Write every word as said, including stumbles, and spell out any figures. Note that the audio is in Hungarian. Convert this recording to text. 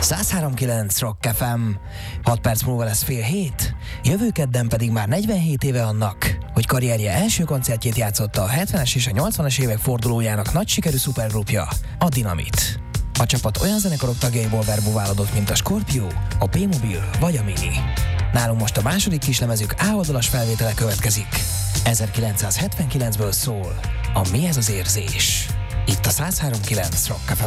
száz három kilenc Rock ef em. hat perc múlva lesz fél hét, jövő kedden pedig már negyvenhét éve annak, hogy karrierje első koncertjét játszotta a hetvenes és a nyolcvanas évek fordulójának nagy sikerű szupergrupja, a Dynamit. A csapat olyan zenekarok tagjaiból verbuválódott, mint a Scorpio, a P-Mobil vagy a Mini. Nálunk most a második kislemezük A oldalas felvétele következik. ezerkilencszázhetvenkilencből szól a Mi ez az érzés. Itt a száz három kilenc Rock ef em.